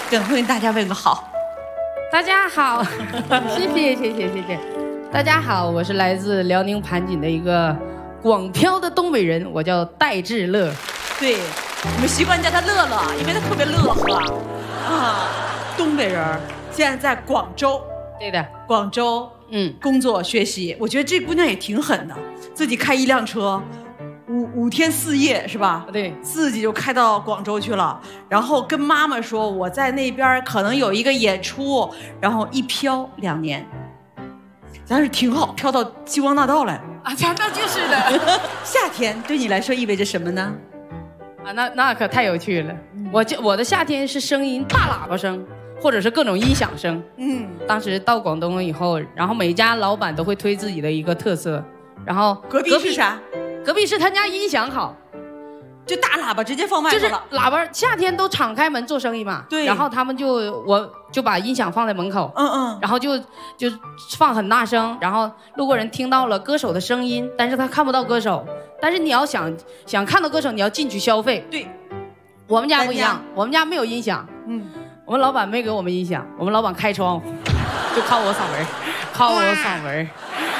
耿辉，大家问个好。 大家好，谢谢。大家好，我是来自辽宁盘锦的一个广漂的东北人，我叫戴志乐。 对，我们习惯叫他乐乐，因为他特别乐呵。啊，东北人现在在广州。 对的， 广州，工作学习。我觉得这姑娘也挺狠的，自己开一辆车。五天4夜是吧？ 对， 自己就开到广州去了，然后跟妈妈说我在那边可能有一个演出，然后一飘2年，咱是挺好，飘到星光大道来啊，那就是的。 夏天对你来说意味着什么呢？ 啊，那可太有趣了。我的夏天是声音大喇叭声，或者是各种音响声。当时到广东以后，然后每家老板都会推自己的一个特色，然后隔壁是啥？ 隔壁是他家音响好， 就大喇叭直接放外头了。 就是喇叭，夏天都敞开门做生意嘛。 对。 然后他们我就把音响放在门口，然后就放很大声，然后路过人听到了歌手的声音，但是他看不到歌手。但是你要想看到歌手，你要进去消费。 对。 我们家不一样，我们家没有音响。我们老板没给我们音响，我们老板开窗户，就靠我嗓门，靠我嗓门。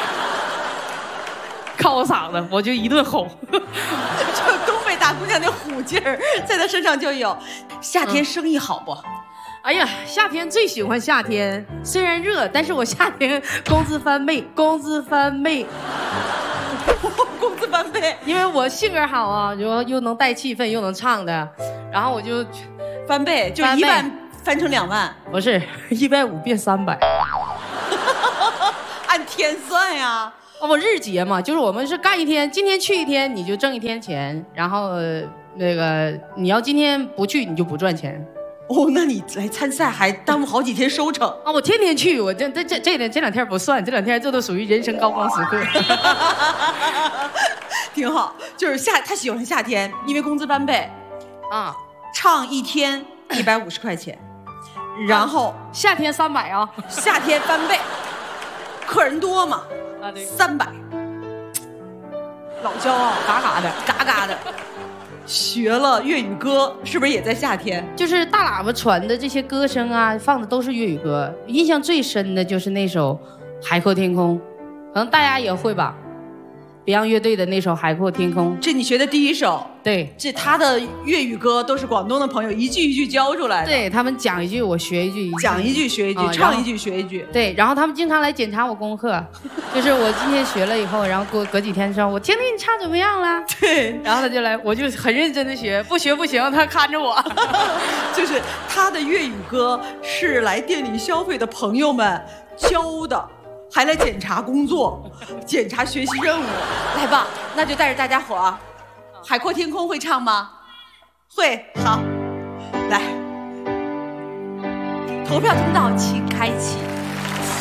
靠我嗓子，我就一顿吼。 就东北大姑娘那虎劲儿，在她身上就有。夏天生意好不？ 哎呀，夏天最喜欢夏天，虽然热，但是我夏天工资翻倍，工资翻倍，因为我性格好啊，又能带气氛，又能唱的，然后我就翻倍，就1万翻成2万， 不是150变300， 按天算呀。 我日结嘛，就是我们是干一天，今天去一天你就挣1天钱，然后那个你要今天不去你就不赚钱。 那你来参赛还耽误好几天收成啊！我天天去，我这2天不算，这2天这都属于人生高光时刻。 挺好，就是他喜欢夏天，因为工资翻倍啊， 唱1天150块钱，然后夏天300啊， 夏天翻倍，客人多嘛。300，老骄傲，嘎嘎的。学了粤语歌，是不是也在夏天？ 就是大喇叭传的这些歌声啊，放的都是粤语歌。印象最深的就是那首《海阔天空》，可能大家也会吧。Beyond 乐队的那首《海阔天空》， 这你学的第一首。 对， 这他的粤语歌都是广东的朋友一句一句教出来的。 对，他们讲一句我学一句， 讲一句学一句，唱一句学一句。 对，然后他们经常来检查我功课，就是我今天学了以后，然后隔几天说，我听听你唱怎么样了？ 对， 然后他就来，我就很认真的学，不学不行，他看着我。 就是他的粤语歌是来店里消费的朋友们教的。还来检查工作，检查学习任务，来吧，那就带着大家伙儿，海阔天空会唱吗？会，好，来，投票通道请开启。